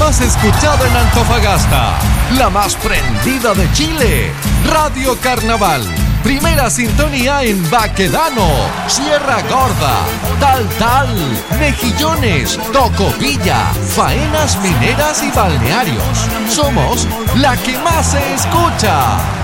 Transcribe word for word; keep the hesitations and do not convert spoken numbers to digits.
más escuchada en Antofagasta, la más prendida de Chile, Radio Carnaval. Primera sintonía en Baquedano, Sierra Gorda, Tal Tal, Mejillones, Tocopilla, Faenas Mineras y Balnearios. Somos la que más se escucha.